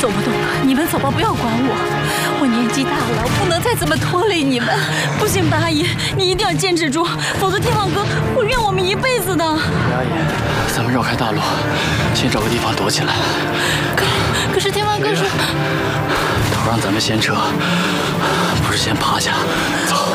走不动了，你们走吧，不要管我。我年纪大了，不能再这么拖累你们。不行，白阿姨，你一定要坚持住，否则天放哥会怨我们一辈子的。 白阿姨，咱们绕开大路，先找个地方躲起来。 可是天放哥说， 头让咱们先撤，不是先趴下。走。